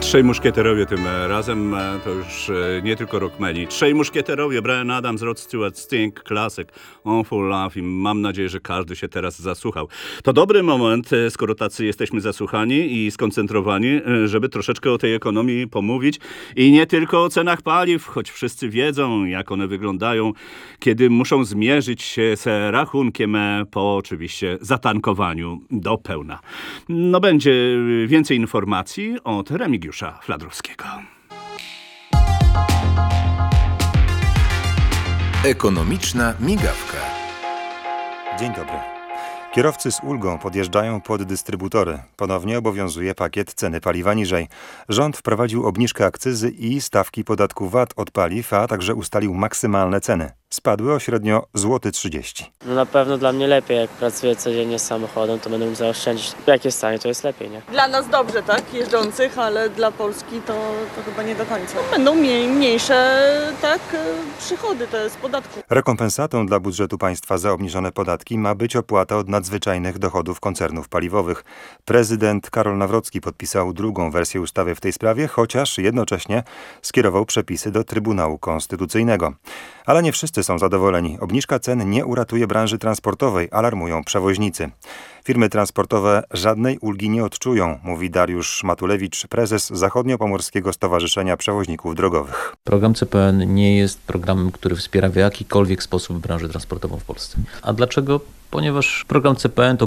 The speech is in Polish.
Trzej muszkieterowie tym razem, to już nie tylko rockmeni. Trzej muszkieterowie, Bryan Adams, Rod Stewart, Sting, klasyk, On For Love i mam nadzieję, że każdy się teraz zasłuchał. To dobry moment, skoro tacy jesteśmy zasłuchani i skoncentrowani, żeby troszeczkę o tej ekonomii pomówić i nie tylko o cenach paliw, choć wszyscy wiedzą, jak one wyglądają, kiedy muszą zmierzyć się z rachunkiem po oczywiście zatankowaniu do pełna. No będzie więcej informacji od Remigiusza Fladrowskiego. Ekonomiczna migawka. Dzień dobry. Kierowcy z ulgą podjeżdżają pod dystrybutory. Ponownie obowiązuje pakiet ceny paliwa niżej. Rząd wprowadził obniżkę akcyzy i stawki podatku VAT od paliw, a także ustalił maksymalne ceny. Spadły o średnio złoty 30 zł. No na pewno dla mnie lepiej, jak pracuję codziennie z samochodem, to będę mógł zaoszczędzić. Jak jest tanie, to jest lepiej, nie? Dla nas dobrze, tak, jeżdżących, ale dla Polski to chyba nie do końca. Będą mniejsze, tak, przychody z podatku. Rekompensatą dla budżetu państwa za obniżone podatki ma być opłata od nadzwyczajnych dochodów koncernów paliwowych. Prezydent Karol Nawrocki podpisał drugą wersję ustawy w tej sprawie, chociaż jednocześnie skierował przepisy do Trybunału Konstytucyjnego. Ale nie wszyscy są zadowoleni. Obniżka cen nie uratuje branży transportowej, alarmują przewoźnicy. Firmy transportowe żadnej ulgi nie odczują, mówi Dariusz Matulewicz, prezes Zachodniopomorskiego Stowarzyszenia Przewoźników Drogowych. Program CPN nie jest programem, który wspiera w jakikolwiek sposób branżę transportową w Polsce. A dlaczego? Ponieważ program CPN to